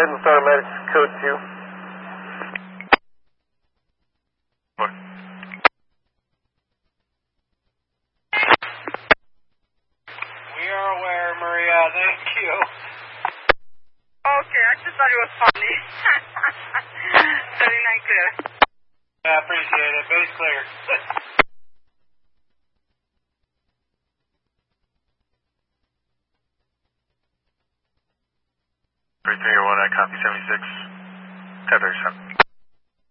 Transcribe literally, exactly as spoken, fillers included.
ahead and start medics code two. What? We are aware, Maria. Thank you. Okay, I just thought it was funny. thirty-nine clear. Yeah, appreciate it. Base clear. three three one, I copy seventy-six. Tether seven.